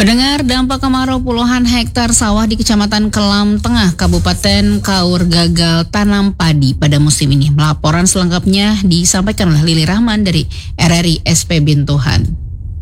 Pendengar, dampak kemarau puluhan hektar sawah di Kecamatan Kelam Tengah, Kabupaten Kaur gagal tanam padi pada musim ini. Laporan selengkapnya disampaikan oleh Lili Rahman dari RRI SP Bintuhan.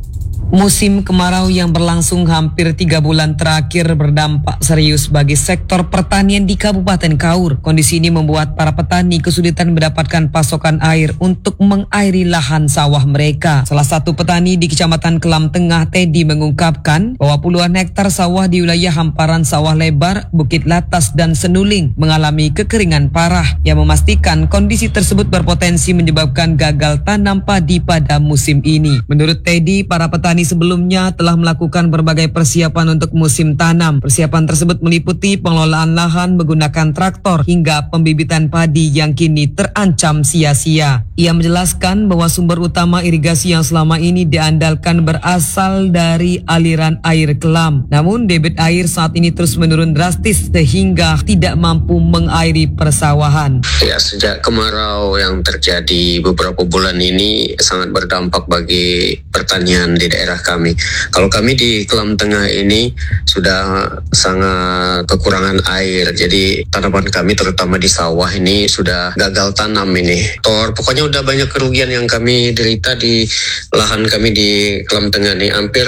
Musim kemarau yang berlangsung hampir 3 bulan terakhir berdampak serius bagi sektor pertanian di Kabupaten Kaur. Kondisi ini membuat para petani kesulitan mendapatkan pasokan air untuk mengairi lahan sawah mereka. Salah satu petani di Kecamatan Kelam Tengah, Teddy, mengungkapkan bahwa puluhan hektar sawah di wilayah hamparan sawah lebar, Bukit Latas, dan Senuling mengalami kekeringan parah yang memastikan kondisi tersebut berpotensi menyebabkan gagal tanam padi pada musim ini. Menurut Teddy, para petani sebelumnya telah melakukan berbagai persiapan untuk musim tanam. Persiapan tersebut meliputi pengelolaan lahan menggunakan traktor hingga pembibitan padi yang kini terancam sia-sia. Ia menjelaskan bahwa sumber utama irigasi yang selama ini diandalkan berasal dari aliran air Kelam. Namun debit air saat ini terus menurun drastis sehingga tidak mampu mengairi persawahan. Ya, sejak kemarau yang terjadi beberapa bulan ini sangat berdampak bagi pertanian di daerah kami. Kalau kami di Kelam Tengah ini sudah sangat kekurangan air, jadi tanaman kami terutama di sawah ini sudah gagal tanam ini. Pokoknya udah banyak kerugian yang kami derita di lahan kami di Kelam Tengah nih. Hampir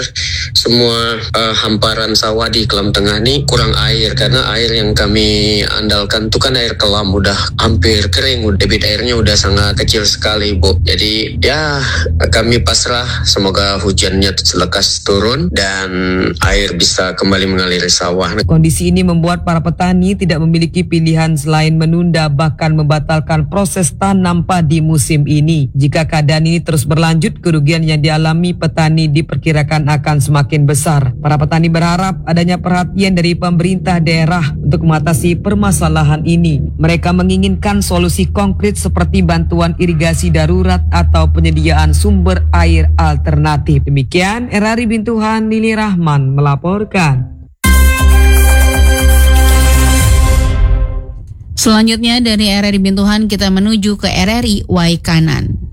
semua hamparan sawah di Kelam Tengah ini kurang air karena air yang kami andalkan itu kan air Kelam udah hampir kering, debit airnya udah sangat kecil sekali, Bu. Jadi ya kami pasrah, semoga hujannya selekas turun dan air bisa kembali mengaliri sawah. Kondisi ini membuat para petani tidak memiliki pilihan selain menunda bahkan membatalkan proses tanam padi musim ini. Jika keadaan ini terus berlanjut, kerugian yang dialami petani diperkirakan akan semakin besar. Para petani berharap adanya perhatian dari pemerintah daerah untuk mengatasi permasalahan ini. Mereka menginginkan solusi konkret seperti bantuan irigasi darurat atau penyediaan sumber air alternatif. Demikian RRI Bintuhan, Lili Rahman melaporkan. Selanjutnya dari RRI Bintuhan kita menuju ke RRI Waikanan.